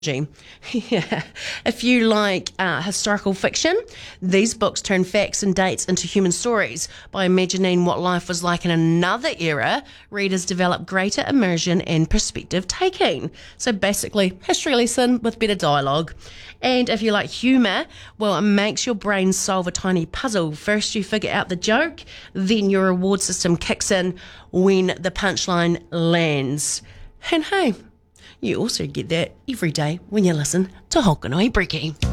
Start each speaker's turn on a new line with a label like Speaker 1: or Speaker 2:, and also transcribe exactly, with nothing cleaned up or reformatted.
Speaker 1: Yeah. If you like uh, historical fiction, these books turn facts and dates into human stories. By imagining what life was like in another era, readers develop greater immersion and perspective taking. So basically, history lesson with better dialogue. And if you like humour, well, it makes your brain solve a tiny puzzle. First you figure out the joke, then your reward system kicks in when the punchline lands. And hey, you also get that every day when you listen to Hokanui Breki.